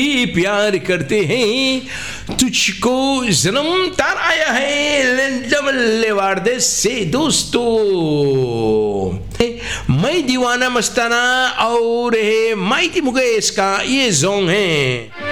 प्यार करते हैं, तुझको जन्म तार आया है डबल्ले से दोस्तों। मैं दीवाना मस्ताना और है माइटी मुकेश का ये सॉन्ग है।